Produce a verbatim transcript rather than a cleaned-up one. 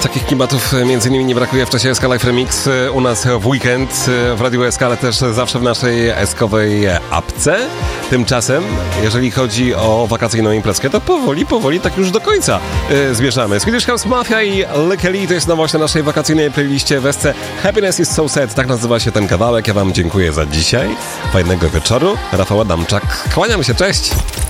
Takich klimatów między innymi nie brakuje w czasie S K Live Remix u nas w weekend w Radiu S K, ale też zawsze w naszej eskowej apce. Tymczasem, jeżeli chodzi o wakacyjną imprezkę, to powoli, powoli tak już do końca yy, zmierzamy. Swedish House Mafia i Lekeli to jest nowość na naszej wakacyjnej playliście w Esce. Happiness is so sad, tak nazywa się ten kawałek. Ja wam dziękuję za dzisiaj. Fajnego wieczoru. Rafał Adamczak. Kłaniam się, cześć!